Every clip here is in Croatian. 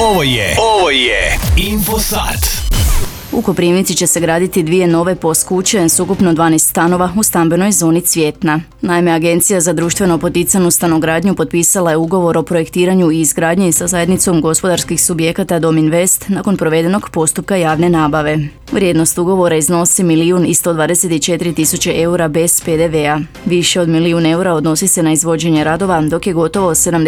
Ovo je Infosat. U Koprivnici će se graditi 2 nove POS kuće s ukupno 12 stanova u stambenoj zoni Cvjetna. Naime, Agencija za društveno poticanu stanogradnju potpisala je ugovor o projektiranju i izgradnji sa zajednicom gospodarskih subjekata Dom Invest nakon provedenog postupka javne nabave. Vrijednost ugovora iznosi 1.124.000 eura bez PDV-a. Više od 1.000.000 eura odnosi se na izvođenje radova, dok je gotovo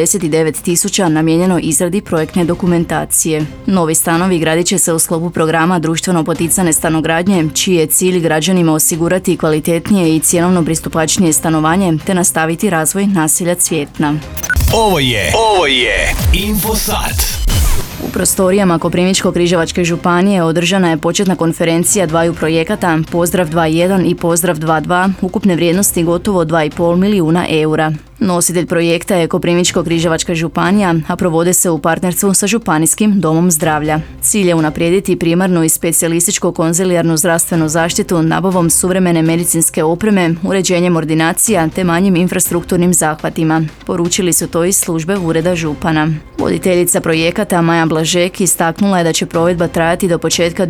79.000 namijenjeno izradi projektne dokumentacije. Novi stanovi gradit će se u sklopu programa društveno poticane stanogradnje, čiji je cilj građanima osigurati kvalitetnije i cjenovno pristupačnije stanovanje te nastaviti razvoj naselja Cvjetna. Ovo je Infosat. U prostorijama Koprivničko-križevačke županije održana je početna konferencija dvaju projekata Pozdrav 2.1 i Pozdrav 2.2 ukupne vrijednosti gotovo 2,5 milijuna eura. Nositelj projekta je Koprivničko-križevačka županija, a provode se u partnerstvu sa Županijskim domom zdravlja. Cilj je unaprijediti primarnu i specijalističko-konzilijarnu zdravstvenu zaštitu nabavom suvremene medicinske opreme, uređenjem ordinacija te manjim infrastrukturnim zahvatima. Poručili su to iz službe Ureda župana. Voditeljica projekata Maja Blažek istaknula je da će provedba trajati do početka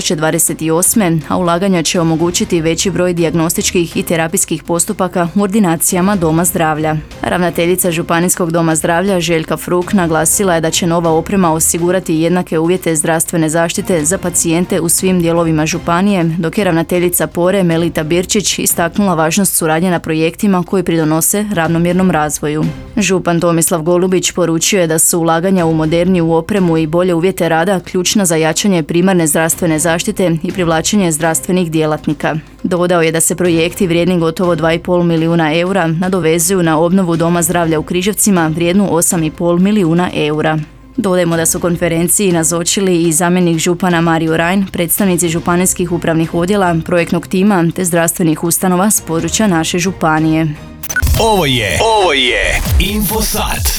2028. a ulaganja će omogućiti veći broj dijagnostičkih i terapijskih postupaka u ordinacijama doma zdravlja. Ravnateljica Županijskog doma zdravlja Željka Fruk naglasila je da će nova oprema osigurati jednake uvjete zdravstvene zaštite za pacijente u svim dijelovima županije, dok je ravnateljica Pore Melita Birčić istaknula važnost suradnje na projektima koji pridonose ravnomjernom razvoju. Župan Tomislav Golubić poručio je da su ulaganja u moderniju opremu i bolje uvjete rada ključna za jačanje primarne zdravstvene zaštite i privlačenje zdravstvenih djelatnika. Dodao je da se projekti vrijedni gotovo 2,5 milijuna eura nadovezuju na obnovu Doma zdravlja u Križevcima vrijednu 8,5 milijuna eura. Dodajmo da su konferenciji nazočili i zamjenik župana Mario Rajn, predstavnici županijskih upravnih odjela, projektnog tima te zdravstvenih ustanova s područja naše županije. Ovo je Infosat.